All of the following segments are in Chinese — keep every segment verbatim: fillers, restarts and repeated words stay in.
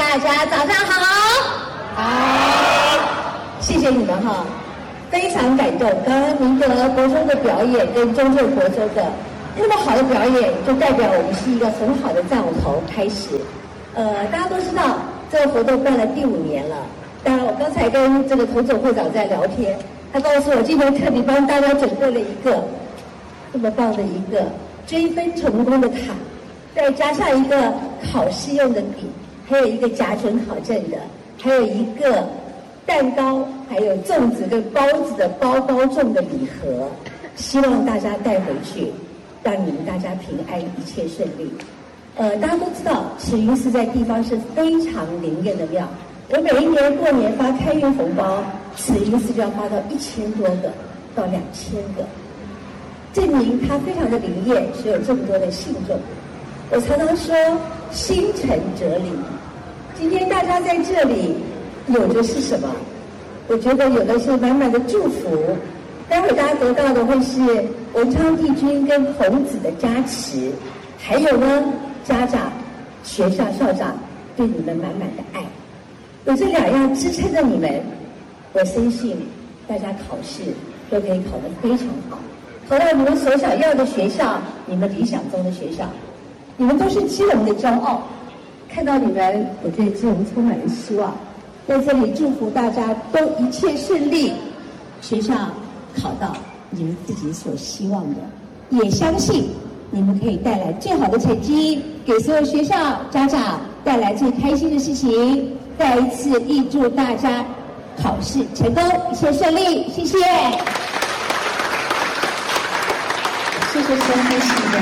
大家早上好。好，谢谢你们哈，非常感动。刚刚明德国中的表演跟中正国中的那么好的表演，就代表我们是一个很好的赞舞头开始。呃，大家都知道这个活动办了第五年了。当然，我刚才跟这个童总会长在聊天，他告诉我今年特别帮大家准备了一个这么棒的一个追分成功的卡，再加上一个考试用的笔，还有一个甲准考证的，还有一个蛋糕，还有粽子跟包子的包包重的礼盒，希望大家带回去，让你们大家平安，一切顺利。呃，大家都知道慈云寺在地方是非常灵验的庙，我每一年过年发开运红包，慈云寺就要发到一千多个到两千个，证明它非常的灵验，是有这么多的信众。我常常说心诚则灵，今天大家在这里有的是什么？我觉得有的是满满的祝福，待会大家得到的会是文昌帝君跟孔子的加持，还有呢家长、学校校长对你们满满的爱，有这两样支撑着你们，我相信大家考试都可以考得非常好，考到你们所想要的学校，你们理想中的学校，你们都是基隆的骄傲。看到你们，我对基隆充满了希望。在这里祝福大家都一切顺利，学校考到你们自己所希望的，也相信你们可以带来最好的成绩，给所有学校家长带来最开心的事情。再一次预祝大家考试成功，一切顺利，谢谢。谢谢收开始的。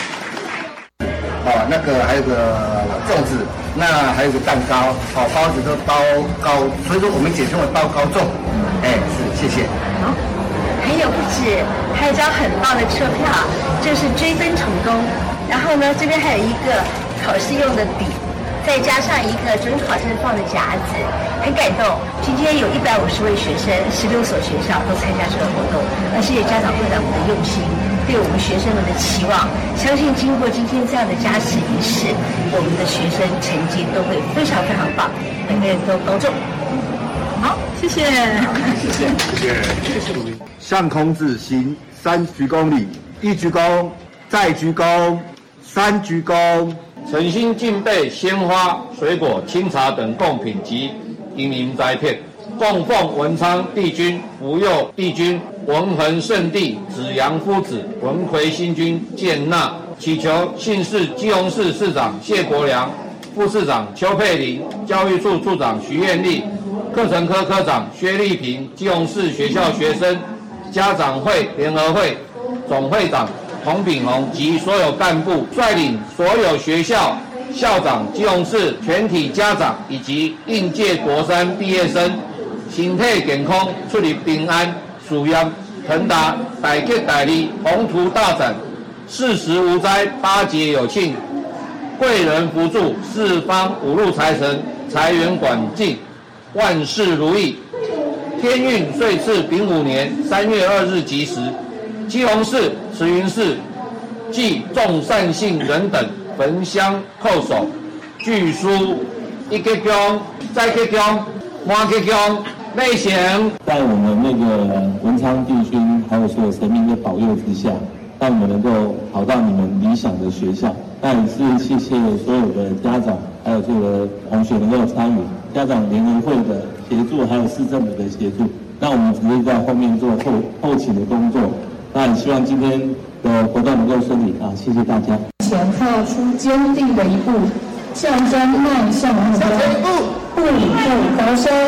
哦，那个还有个粽子，那还有个蛋糕，好、哦、包子都包高，所以说我们简称为包高粽。哎，是，谢谢。 好，还有不止，还有一张很棒的车票，这是追分成功。然后呢，这边还有一个考试用的笔，再加上一个准考证放的夹子，很感动。今天有一百五十位学生，十六所学校都参加这个活动，而谢谢家长会长们的用心，对我们学生们的期望。相信经过今天这样的加持仪式，我们的学生成绩都会非常非常棒，每个人都高中。好，谢谢，谢谢， 谢谢，谢谢。向孔子行三鞠躬礼，一鞠躬，再鞠躬，三鞠躬。 诚心敬备鲜花、水果、清茶等贡品及银银斋片，供奉文昌帝君、福佑帝君、文衡圣帝、子阳夫子、文魁星君见纳，祈求姓氏基隆市市长谢国良、副市长邱佩玲、教育处处长徐艳丽、课程科科长薛丽萍、基隆市学校学生、家长会联合会总会长洪炳宏及所有干部，率领所有学校校长、基隆市全体家长以及应届国三毕业生，身体健康，出入平安，事业腾达，大吉大利，宏图大展，四时无灾，八节有庆，贵人扶助，四方五路财神，财源广进，万事如意。天运岁次丙午年三月二日吉时，基隆市慈云寺祭众善信人等焚香叩首，据书一吉恭，再吉恭，满吉恭，内行。 在我们那个文昌帝君还有所有神明的保佑之下，让你们能够考到你们理想的学校。那也是谢谢所有的家长还有所有的同学能够参与家长联合会的协助，还有市政府的协助。那我们只是在后面做后后勤的工作。那也希望今天的活动能够顺利啊！谢谢大家。 前踏出坚定的一步，象征迈向目标，步步高升。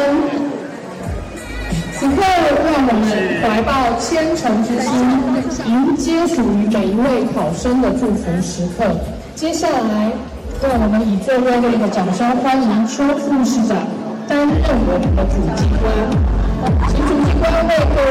此刻，让我们怀抱虔诚之心，迎接属于每一位考生的祝福时刻。接下来，让我们以最热烈的掌声欢迎邱副市长担任我们的主祭官，请主祭官为各位